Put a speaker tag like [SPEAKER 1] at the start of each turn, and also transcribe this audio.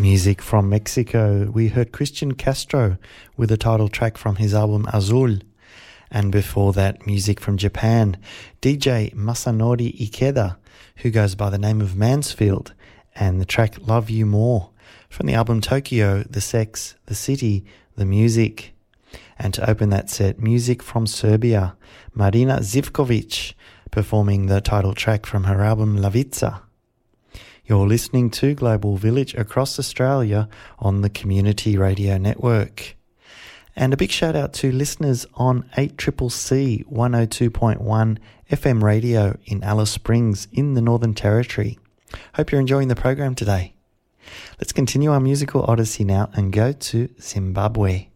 [SPEAKER 1] Music from Mexico. We heard Christian Castro with a title track from his album Azul. And before that, music from Japan. DJ Masanori Ikeda, who goes by the name of Mansfield, and the track Love You More from the album Tokyo, The Sex, The City, The Music. And to open that set, music from Serbia. Marina Zivkovic performing the title track from her album Lavica. You're listening to Global Village across Australia on the Community Radio Network. And a big shout out to listeners on 8CCC 102.1 FM radio in Alice Springs in the Northern Territory. Hope you're enjoying the program today. Let's continue our musical odyssey now and go to Zimbabwe.